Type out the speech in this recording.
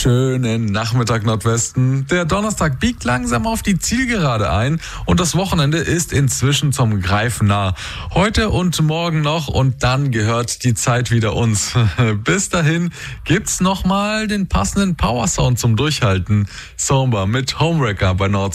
Schönen Nachmittag Nordwesten. Der Donnerstag biegt langsam auf die Zielgerade ein und das Wochenende ist inzwischen zum Greifen nah. Heute und morgen noch und dann gehört die Zeit wieder uns. Bis dahin gibt's nochmal den passenden Powersound zum Durchhalten. Somber mit Homewrecker bei Nord.